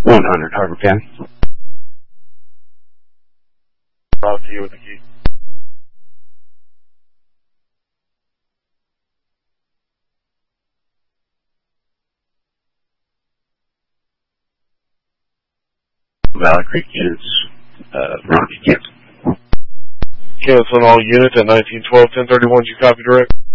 100 Harbor County. Off to you with the key. Valley Creek is Rocky, Kansas. Cancel all units at 1912-1031. You copy direct?